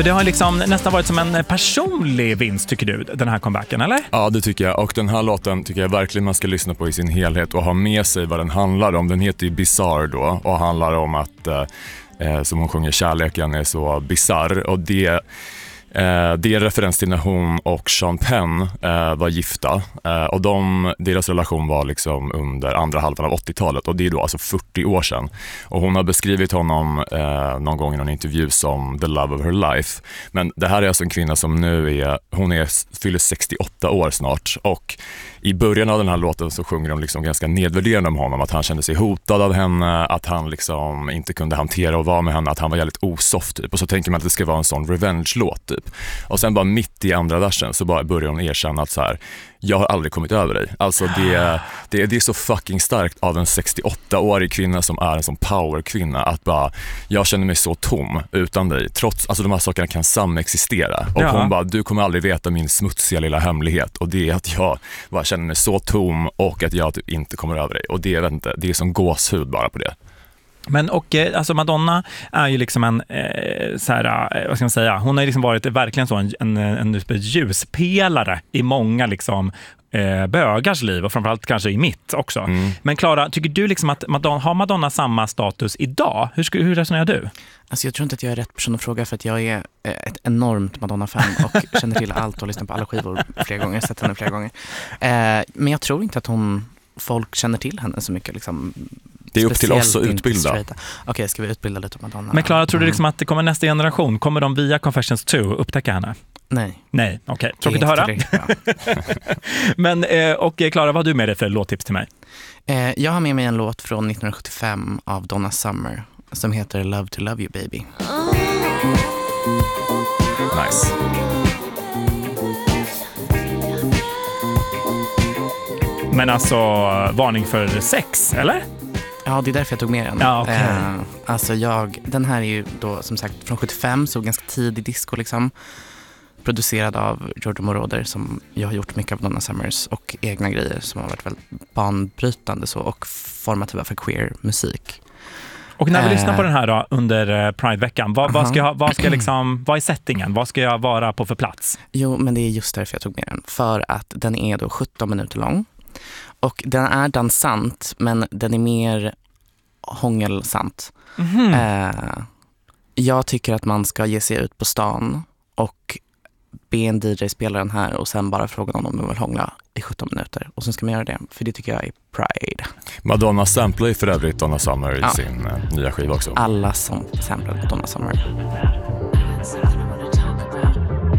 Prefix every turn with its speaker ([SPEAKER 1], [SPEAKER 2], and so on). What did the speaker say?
[SPEAKER 1] För det har liksom nästan varit som en personlig vinst, tycker du, den här comebacken, eller?
[SPEAKER 2] Ja, det tycker jag. Och den här låten tycker jag verkligen man ska lyssna på i sin helhet och ha med sig vad den handlar om. Den heter ju Bizarre då och handlar om att, som hon sjunger, kärleken är så bizarr. Och det är en referens till när hon och Sean Penn var gifta. Och deras relation var liksom under andra halvan av 80-talet. Och det är då alltså 40 år sedan. Och hon har beskrivit honom någon gång i någon intervju som the love of her life. Men det här är alltså en kvinna som nu fyller 68 år snart. Och i början av den här låten så sjunger de liksom ganska nedvärderande om honom. Att han kände sig hotad av henne. Att han liksom inte kunde hantera och vara med henne. Att han var jävligt osoft typ. Och så tänker man att det ska vara en sån revenge-låt typ. Och sen bara mitt i andra versen så bara börjar hon erkänna att så här: jag har aldrig kommit över dig. Alltså det är så fucking starkt av en 68-årig kvinna som är en sån powerkvinna att bara, jag känner mig så tom utan dig. Trots, alltså de här sakerna kan samexistera. Och hon bara, du kommer aldrig veta min smutsiga lilla hemlighet. Och det är att jag bara känner mig så tom och att jag typ inte kommer över dig. Och det är som gåshud bara på det.
[SPEAKER 1] Men och alltså Madonna är ju liksom en så här, vad ska man säga, hon har ju liksom varit verkligen så en ljuspelare i många liksom bögars liv och framförallt kanske i mitt också. Men Klara, tycker du liksom att har Madonna samma status idag? Hur resonerar du?
[SPEAKER 3] Alltså jag tror inte att jag är rätt person att fråga, för att jag är ett enormt Madonna-fan och känner till allt och lyssnar på alla skivor flera gånger, sett henne flera gånger. Men jag tror inte att folk känner till henne så mycket liksom.
[SPEAKER 2] Det är upp till oss att utbilda.
[SPEAKER 3] Okej, ska vi utbilda lite om Madonna?
[SPEAKER 1] Men Klara, tror du liksom att det kommer nästa generation? Kommer de via Confessions 2 upptäcka henne?
[SPEAKER 3] Nej,
[SPEAKER 1] okej. Tråkigt att höra. Men, och Klara, vad har du med dig för låttips till mig?
[SPEAKER 3] Jag har med mig en låt från 1975 av Donna Summer som heter Love to Love You Baby.
[SPEAKER 2] Nice.
[SPEAKER 1] Men alltså, varning för sex, eller?
[SPEAKER 3] Ja, det är därför jag tog med den.
[SPEAKER 1] Ja, okay.
[SPEAKER 3] Alltså den här är ju då som sagt från 75, så ganska tidig disco liksom. Producerad av Giorgio Moroder, som jag har gjort mycket av Donna Summers och egna grejer som har varit väldigt banbrytande så, och formativa för queer musik.
[SPEAKER 1] Och när vi lyssnar på den här då, under Pride-veckan, vad är settingen? Vad ska jag vara på för plats?
[SPEAKER 3] Jo, men det är just därför jag tog med den. För att den är då 17 minuter lång. Och den är dansant, men den är mer hångelsant. Jag tycker att man ska ge sig ut på stan och be en DJ spela den här och sen bara fråga någon om de vill hångla i 17 minuter. Och sen ska man göra det, för det tycker jag är Pride.
[SPEAKER 2] Madonna samplar ju för övrigt Donna Summer i sin nya skiva också.
[SPEAKER 3] Alla som samplar Donna Summer.